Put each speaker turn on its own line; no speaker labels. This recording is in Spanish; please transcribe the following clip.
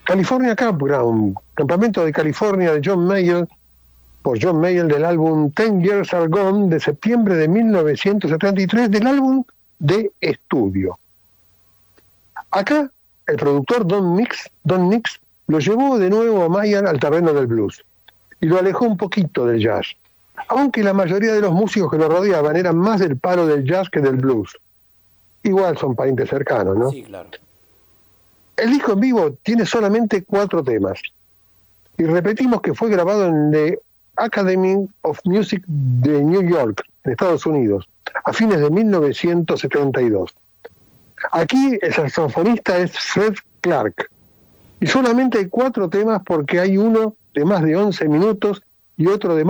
California Campground, Campamento de California de John Mayall, por John Mayall, del álbum 10 Years Are Gone de septiembre de 1973, del álbum de estudio. Acá el productor Don Nix lo llevó de nuevo a Mayall al terreno del blues y lo alejó un poquito del jazz, aunque la mayoría de los músicos que lo rodeaban eran más del palo del jazz que del blues. Igual son parientes cercanos, ¿no?
Sí, claro.
El disco en vivo tiene solamente 4 temas. Y repetimos que fue grabado en The Academy of Music de New York, en Estados Unidos, a fines de 1972. Aquí el saxofonista es Fred Clark. Y solamente hay 4 temas porque hay uno de más de 11 minutos y otro de